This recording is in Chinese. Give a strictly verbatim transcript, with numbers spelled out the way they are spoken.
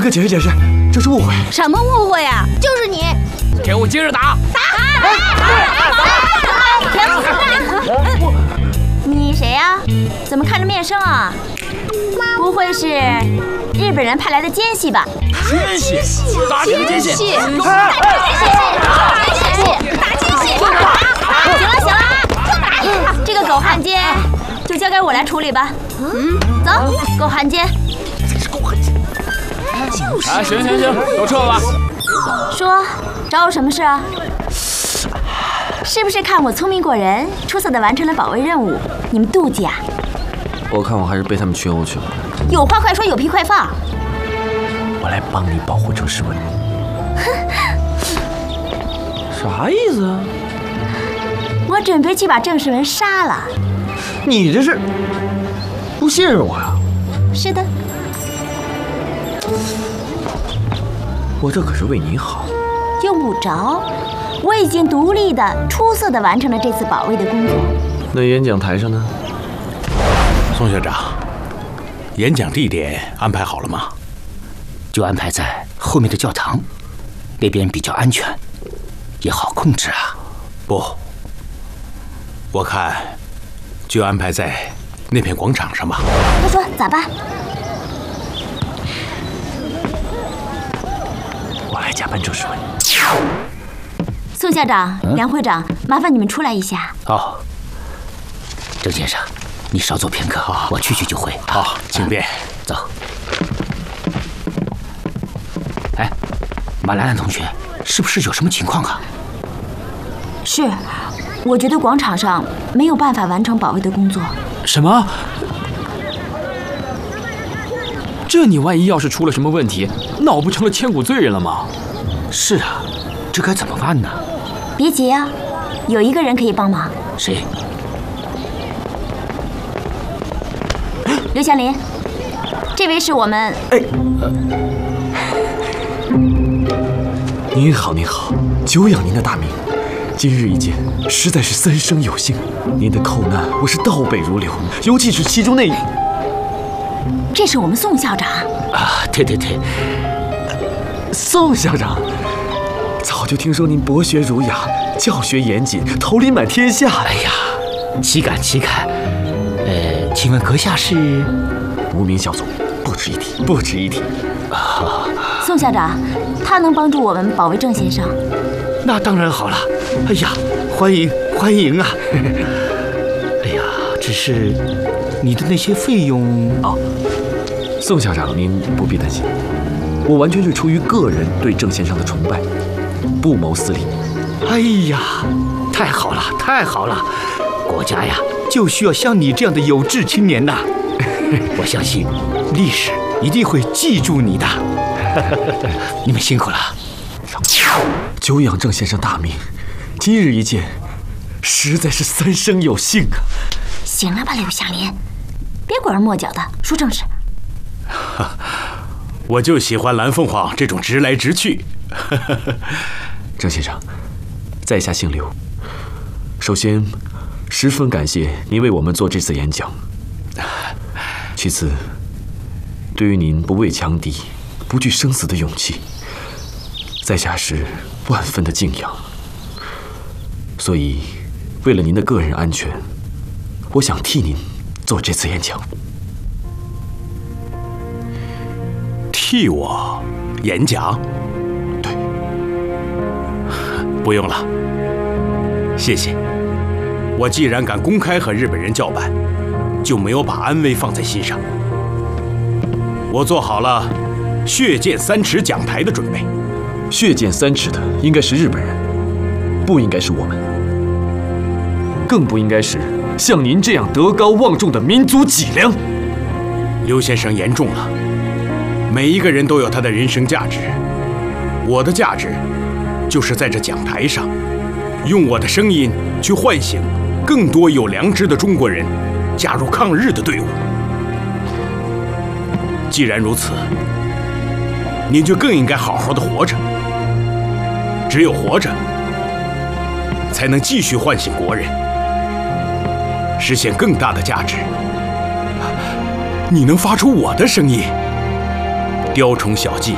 哥解释解释，这是误会。 什么误会呀？就是你！ 给我接着打！ 打！你谁呀？怎么看着面生啊？不会是日本人派来的奸细吧？ 奸细！打这个奸细！ 打奸细！打奸细！行了行了，这个狗汉奸就交给我来处理吧。嗯，走，狗汉奸。 这是狗汉奸。就是。哎，行行行，都撤吧。 说，找我什么事啊？是不是看我聪明过人，出色的完成了保卫任务，你们妒忌啊？ 我看我还是被他们群殴去了。 有话快说，有屁快放。 我来帮你保护郑世文。啥意思啊？ 我准备去把郑世文杀了。 你这是不信任我呀？ 是的。 我这可是为你好。 用不着，我已经独立的、出色的完成了这次保卫的工作。 那演讲台上呢？ 宋校长，演讲地点安排好了吗？ 就安排在后面的教堂，那边比较安全，也好控制啊。 不，我看就安排在那片广场上吧。 他说咋办？ 我来假扮郑世文。 宋校长、 嗯、 梁会长，麻烦你们出来一下。 哦，郑先生，你稍坐片刻， 好， 我去去就回。 好，请便。 走。哎，马兰兰同学，是不是有什么情况啊？ 是，我觉得广场上没有办法完成保卫的工作。 什么？这你万一要是出了什么问题，那我不成了千古罪人了吗？ 是啊，这该怎么办呢？ 别急啊，有一个人可以帮忙。 谁？ 刘祥林，这位是我们…… 哎，呃、您好，您好，久仰您的大名，今日一见，实在是三生有幸。您的寇难，我是倒背如流，尤其是其中那一…… 这是我们宋校长啊，对对对， 宋校长，早就听说您博学儒雅，教学严谨，桃李满天下。 哎呀，岂敢岂敢。呃，请问阁下是？ 无名小卒，不值一提，不值一提。 啊， 宋校长，他能帮助我们保卫郑先生。 那当然好了。哎呀，欢迎欢迎啊！哎呀，只是你的那些费用…… 哦。宋校长，您不必担心，我完全是出于个人对郑先生的崇拜，不谋私利。 哎呀，太好了，太好了！国家呀，就需要像你这样的有志青年呐！我相信历史一定会记住你的。你们辛苦了。 久仰郑先生大名，今日一见，实在是三生有幸啊！ 行了吧，刘祥林，别拐弯抹角的，说正事。 我就喜欢蓝凤凰这种直来直去。 郑先生，在下姓刘。首先，十分感谢您为我们做这次演讲。其次，对于您不畏强敌、不惧生死的勇气，在下是万分的敬仰。所以，为了您的个人安全，我想替您做这次演讲。 替我演讲？ 对， 不用了，谢谢。我既然敢公开和日本人叫板，就没有把安危放在心上。我做好了血溅三尺讲台的准备。 血溅三尺的应该是日本人，不应该是我们，更不应该是像您这样德高望重的民族脊梁。 刘先生言重了。每一个人都有他的人生价值，我的价值就是在这讲台上，用我的声音去唤醒更多有良知的中国人加入抗日的队伍。既然如此，您就更应该好好的活着。只有活着，才能继续唤醒国人，实现更大的价值。你能发出我的声音，雕虫小技，